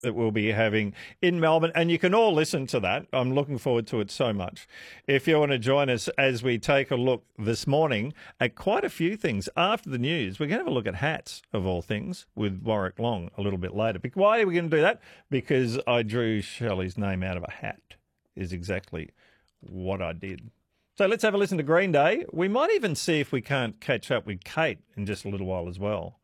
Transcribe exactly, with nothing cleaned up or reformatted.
that we'll be having in Melbourne. And you can all listen to that. I'm looking forward to it so much. If you want to join us as we take a look this morning at quite a few things after the news, we're going to have a look at hats, of all things, with Warwick Long a little bit later. Why are we going to do that? Because I drew Shelley's name out of a hat, is exactly what I did. So let's have a listen to Green Day. We might even see if we can't catch up with Kate in just a little while as well.